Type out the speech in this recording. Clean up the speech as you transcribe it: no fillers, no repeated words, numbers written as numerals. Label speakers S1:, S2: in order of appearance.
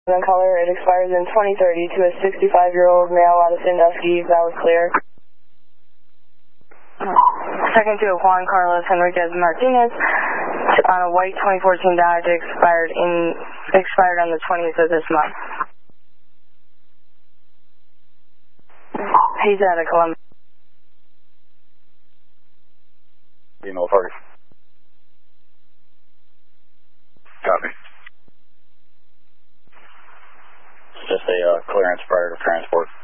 S1: On color, it expires in 2030 to a 65-year-old male out of Sandusky. That was clear. Second to Juan Carlos Henriquez Martinez on a white 2014 Dodge, expired on the 20th of this month. He's out of Columbus.
S2: Email first. Copy. Just a clearance prior to transport.